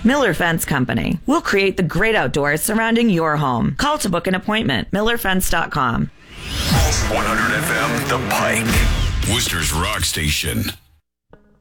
Miller Fence Company. We'll create the great outdoors surrounding your home. Call to book an appointment. MillerFence.com. 100 FM, The Pike. Worcester's Rock Station.